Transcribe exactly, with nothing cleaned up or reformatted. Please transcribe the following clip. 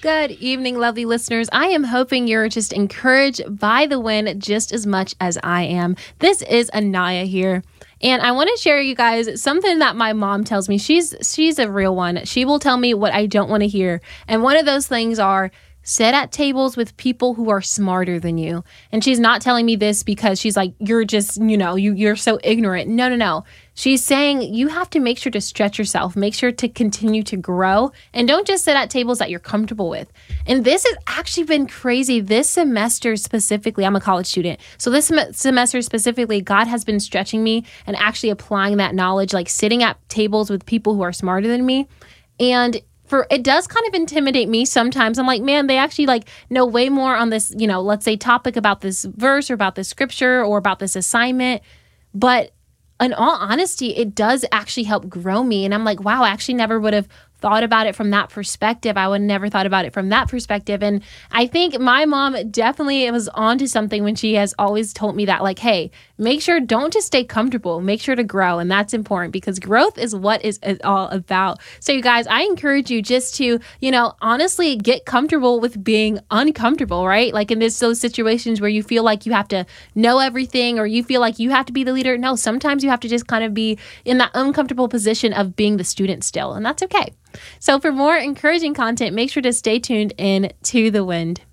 Good evening, lovely listeners. I am hoping you're just encouraged by the win just as much as I am. This is Anaya here. And I want to share you guys something that my mom tells me. She's she's a real one. She will tell me what I don't want to hear. And one of those things are sit at tables with people who are smarter than you. And she's not telling me this because she's like, you're just, you know, you, you're so ignorant. No, no, no. She's saying you have to make sure to stretch yourself, make sure to continue to grow, and don't just sit at tables that you're comfortable with. And this has actually been crazy this semester specifically. I'm a college student. So this sem- semester specifically, God has been stretching me and actually applying that knowledge, like sitting at tables with people who are smarter than me. And For it does kind of intimidate me sometimes. I'm like, man, they actually like know way more on this, you know, let's say topic about this verse or about this scripture or about this assignment. But in all honesty, it does actually help grow me. And I'm like, wow, I actually never would have thought about it from that perspective. I would never thought about it from that perspective. And I think my mom definitely was onto something when she has always told me that, like, hey, make sure don't just stay comfortable, make sure to grow. And that's important because growth is what is it all about. So you guys, I encourage you just to, you know, honestly get comfortable with being uncomfortable, right? Like in this, those situations where you feel like you have to know everything or you feel like you have to be the leader. No, sometimes you have to just kind of be in that uncomfortable position of being the student still. And that's okay. So for more encouraging content, make sure to stay tuned in to The Wind.